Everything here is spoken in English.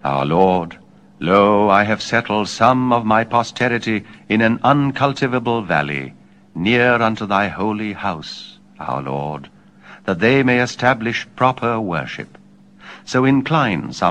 Our Lord, lo, I have settled some of my posterity in an uncultivable valley, near unto thy holy house, our Lord, that they may establish proper worship. So incline some